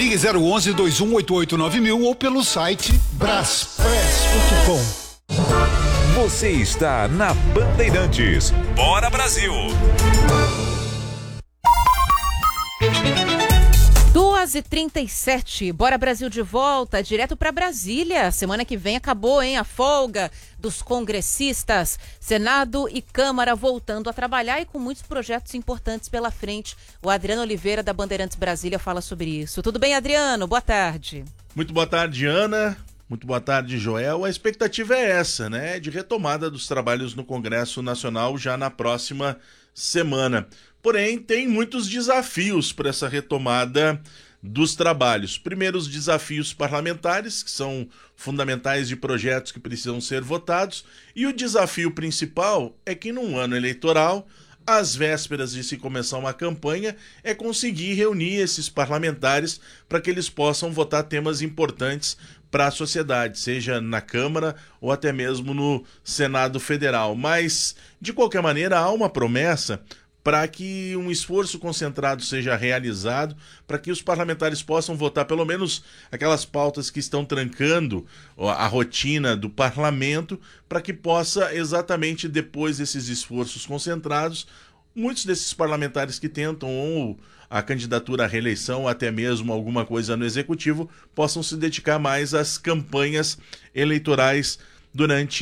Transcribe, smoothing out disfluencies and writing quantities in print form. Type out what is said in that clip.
Ligue 011-2188-9000 ou pelo site braspress.com. Você está na Bandeirantes. Bora Brasil! 2h37, Bora Brasil de volta, direto para Brasília. Semana que vem acabou, hein? A folga dos congressistas. Senado e Câmara voltando a trabalhar e com muitos projetos importantes pela frente. O Adriano Oliveira, da Bandeirantes Brasília, fala sobre isso. Tudo bem, Adriano? Boa tarde. Muito boa tarde, Ana. Muito boa tarde, Joel. A expectativa é essa, né? De retomada dos trabalhos no Congresso Nacional já na próxima semana. Porém, tem muitos desafios para essa retomada dos trabalhos. Primeiro, os desafios parlamentares, que são fundamentais de projetos que precisam ser votados. E o desafio principal é que num ano eleitoral, às vésperas de se começar uma campanha, é conseguir reunir esses parlamentares para que eles possam votar temas importantes para a sociedade, seja na Câmara ou até mesmo no Senado Federal. Mas, de qualquer maneira, há uma promessa para que um esforço concentrado seja realizado, para que os parlamentares possam votar pelo menos aquelas pautas que estão trancando a rotina do parlamento, para que possa, exatamente depois desses esforços concentrados, muitos desses parlamentares que tentam ou a candidatura à reeleição, ou até mesmo alguma coisa no executivo, possam se dedicar mais às campanhas eleitorais durante